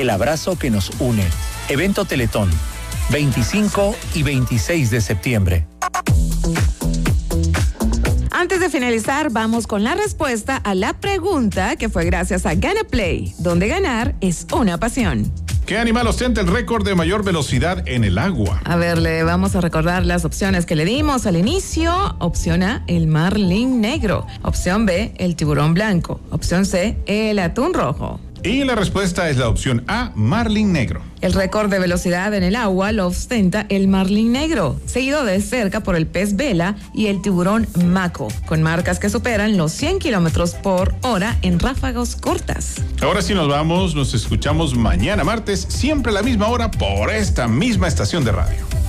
el abrazo que nos une. Evento Teletón, 25 y 26 de septiembre. Antes de finalizar, vamos con la respuesta a la pregunta que fue gracias a Gana Play, donde ganar es una pasión. ¿Qué animal ostenta el récord de mayor velocidad en el agua? A ver, le vamos a recordar las opciones que le dimos al inicio. Opción A, el marlín negro. Opción B, el tiburón blanco. Opción C, el atún rojo. Y la respuesta es la opción A, marlín negro. El récord de velocidad en el agua lo ostenta el marlín negro, seguido de cerca por el pez vela y el tiburón maco, con marcas que superan los 100 kilómetros por hora en ráfagos cortas. Ahora sí nos vamos, nos escuchamos mañana martes, siempre a la misma hora por esta misma estación de radio.